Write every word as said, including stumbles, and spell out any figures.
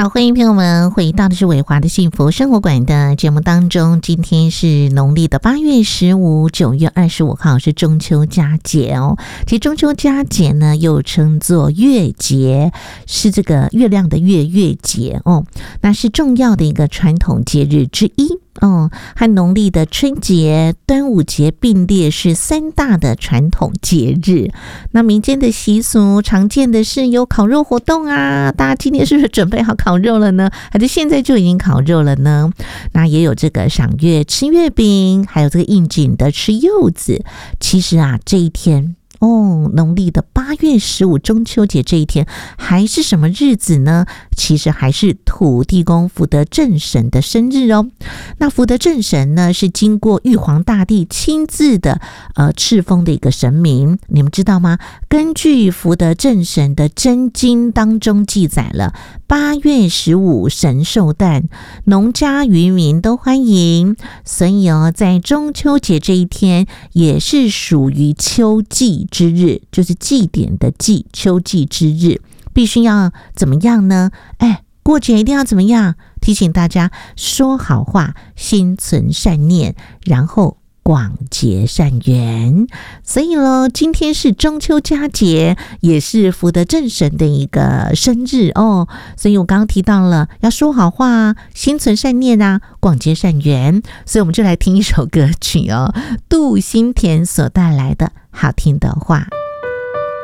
好，欢迎朋友们回到的是伟华的幸福生活馆的节目当中。今天是农历的八月十五，九月二十五号是中秋佳节哦。其实中秋佳节呢，又称作月节，是这个月亮的月月节哦。那是重要的一个传统节日之一。哦，和农历的春节、端午节并列是三大的传统节日。那民间的习俗常见的是有烤肉活动啊，大家今天是不是准备好烤肉了呢？还是现在就已经烤肉了呢？那也有这个赏月吃月饼，还有这个应景的吃柚子。其实啊，这一天哦，农历的八月十五中秋节这一天还是什么日子呢？其实还是土地公福德正神的生日哦。那福德正神呢，是经过玉皇大帝亲自的呃敕封的一个神明，你们知道吗？根据福德正神的真经当中记载了，八月十五神寿诞，农家渔民都欢迎，所以哦，在中秋节这一天也是属于秋祭之日，就是祭典的祭，秋祭之日，必须要怎么样呢？哎，过节一定要怎么样？提醒大家说好话，心存善念，然后广结善缘。所以咯，今天是中秋佳节，也是福德正神的一个生日哦。所以我刚刚提到了要说好话啊，心存善念啊，广结善缘。所以我们就来听一首歌曲哦，杜新田所带来的好听的话。